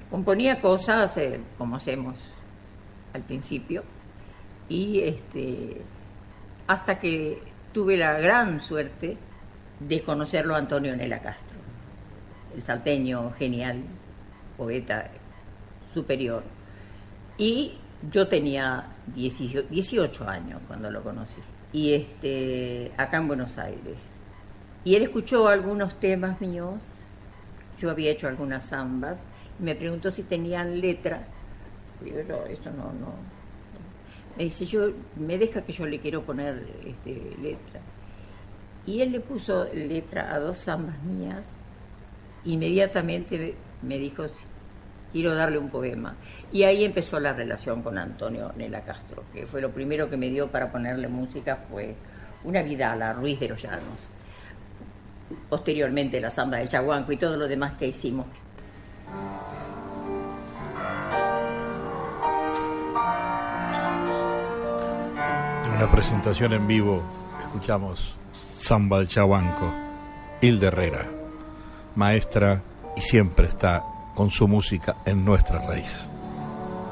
Componía cosas como hacemos al principio, y hasta que tuve la gran suerte de conocerlo a Antonio Nela Castro, el salteño genial, poeta superior. Y yo tenía 18 años cuando lo conocí, y acá en Buenos Aires. Y él escuchó algunos temas míos, yo había hecho algunas zambas, y me preguntó si tenían letra. Digo, yo, eso no. Me dice, me deja que yo le quiero poner letra. Y él le puso letra a 2 zambas mías. Inmediatamente me dijo, quiero darle un poema. Y ahí empezó la relación con Antonio Nela Castro, que fue lo primero que me dio para ponerle música, fue Una Vidal a Ruiz de los Llanos. Posteriormente la zamba del Chaguanco y todo lo demás que hicimos. En una presentación en vivo escuchamos Zamba del Chaguanco, Hilda Herrera, maestra, y siempre está con su música en nuestra raíz.